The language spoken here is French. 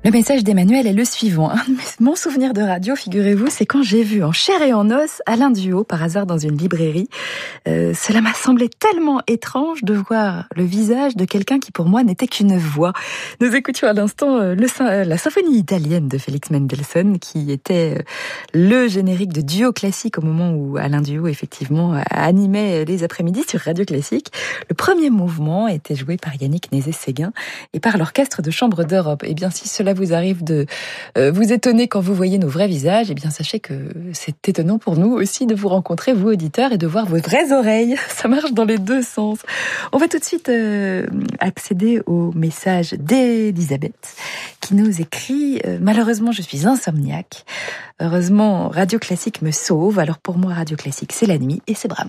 Le message d'Emmanuel est le suivant. Mon souvenir de radio, figurez-vous, c'est quand j'ai vu en chair et en os Alain Duhaut par hasard dans une librairie. Cela m'a semblé tellement étrange de voir le visage de quelqu'un qui pour moi n'était qu'une voix. Nous écoutions à l'instant la symphonie italienne de Félix Mendelssohn qui était le générique de Duo classique au moment où Alain Duhaut effectivement animait les après-midi sur Radio Classique. Le premier mouvement était joué par Yannick Nézet-Séguin et par l'Orchestre de Chambre d'Europe. Eh bien, si cela vous arrive de vous étonner quand vous voyez nos vrais visages, eh bien sachez que c'est étonnant pour nous aussi de vous rencontrer, vous auditeurs, et de voir vos vraies oreilles. Ça marche dans les deux sens. On va tout de suite accéder au message d'Elisabeth qui nous écrit « Malheureusement, je suis insomniaque. Heureusement, Radio Classique me sauve. Alors pour moi, Radio Classique, c'est la nuit et c'est Brahms. »